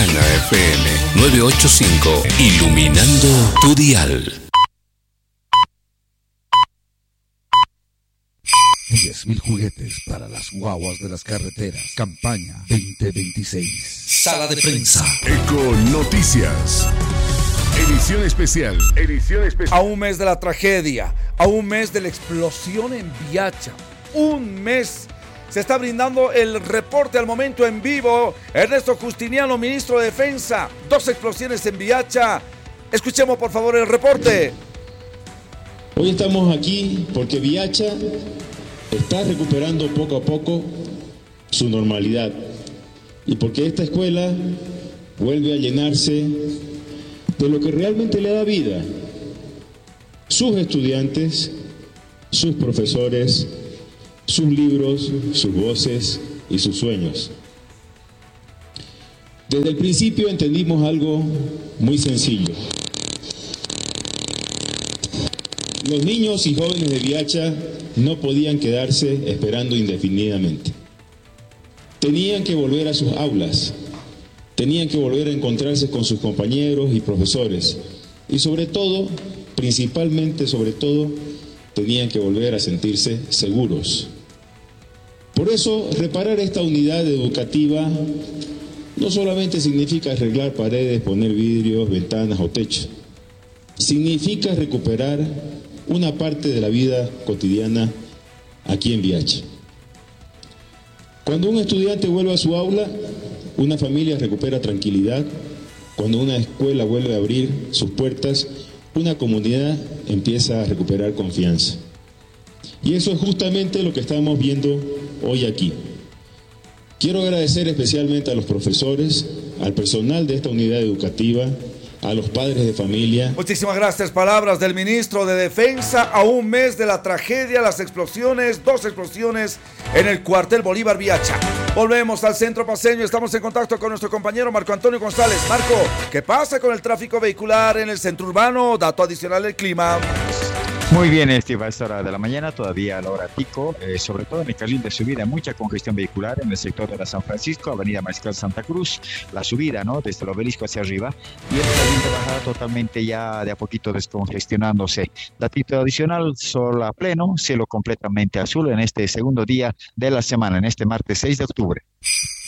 Mañana FM 985, iluminando tu dial. 10.000 juguetes para las guaguas de las carreteras. Campaña 2026. Sala de prensa. Eco Noticias. Edición especial. A un mes de la tragedia, a un mes de la explosión en Viacha, un mes se está brindando el reporte al momento en vivo. Ernesto Justiniano, ministro de Defensa. 2 explosiones en Viacha. Escuchemos por favor el reporte. Hoy estamos aquí porque Viacha está recuperando poco a poco su normalidad y porque esta escuela vuelve a llenarse de lo que realmente le da vida: sus estudiantes, sus profesores, sus libros, sus voces y sus sueños. Desde el principio entendimos algo muy sencillo. Los niños y jóvenes de Viacha no podían quedarse esperando indefinidamente. Tenían que volver a sus aulas, tenían que volver a encontrarse con sus compañeros y profesores y sobre todo, principalmente sobre todo, tenían que volver a sentirse seguros. Por eso, reparar esta unidad educativa no solamente significa arreglar paredes, poner vidrios, ventanas o techo. Significa recuperar una parte de la vida cotidiana aquí en Viacha. Cuando un estudiante vuelve a su aula, una familia recupera tranquilidad. Cuando una escuela vuelve a abrir sus puertas, una comunidad empieza a recuperar confianza. Y eso es justamente lo que estamos viendo hoy aquí. Quiero agradecer especialmente a los profesores, al personal de esta unidad educativa, a los padres de familia. Muchísimas gracias. Palabras del ministro de Defensa a un mes de la tragedia, las explosiones, 2 explosiones en el cuartel Bolívar Viacha. Volvemos al centro paceño, estamos en contacto con nuestro compañero Marco Antonio González. Marco, ¿qué pasa con el tráfico vehicular en el centro urbano? Dato adicional del clima. Muy bien, Steve, a esta hora de la mañana, todavía a la hora pico, sobre todo en el carril de subida, mucha congestión vehicular en el sector de la San Francisco, Avenida Mariscal Santa Cruz, la subida, ¿no?, desde el Obelisco hacia arriba, y el carril de bajada totalmente ya de a poquito descongestionándose. Datito adicional, sol a pleno, cielo completamente azul en este segundo día de la semana, en este martes 6 de octubre.